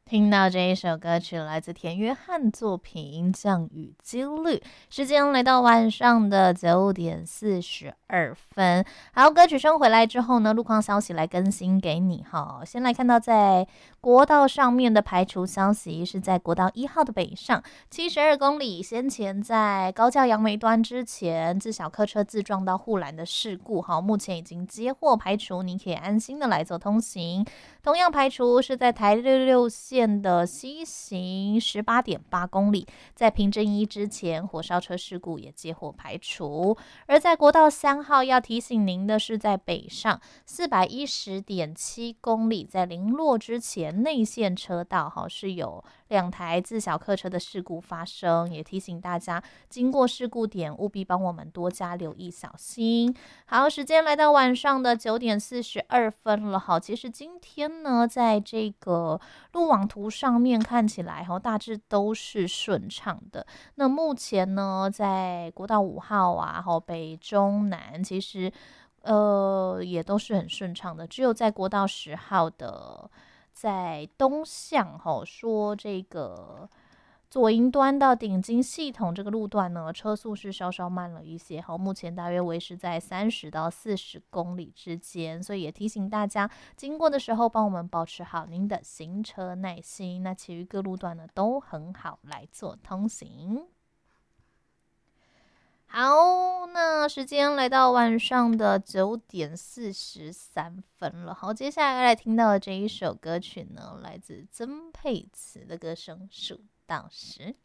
听到这一首歌曲来自田约翰作品《降雨几率》，时间来到晚上的9:42。好，歌曲声回来之后呢，路况消息来更新给你哈。先来看到在国道上面的排除消息，是在国道1号的北上72公里，先前在高架杨梅端之前自小客车自撞到护栏的事故，好，目前已经接获排除，你可以安心的来做通行。同样排除是在台六线的西行18.8公里，在平镇一之前火烧车事故也接获排除。而在国道3号要提醒您的是，在北上410.7公里，在零落之前内线车道是有2台自小客车的事故发生，也提醒大家经过事故点务必帮我们多加留意小心。好，时间来到晚上的9:42了。好，其实今天呢，在这个路网图上面看起来大致都是顺畅的。那目前呢，在国道5号啊，北中南其实也都是很顺畅的，只有在国道10号的在东向说这个左营端到顶金系统这个路段呢，车速是稍稍慢了一些，目前大约维持在30到40公里之间，所以也提醒大家经过的时候帮我们保持好您的行车耐心。那其余各路段呢都很好来做通行。好，那时间来到晚上的9:43了。好，接下来听到的这一首歌曲呢，来自曾沛慈的歌声《数到10》。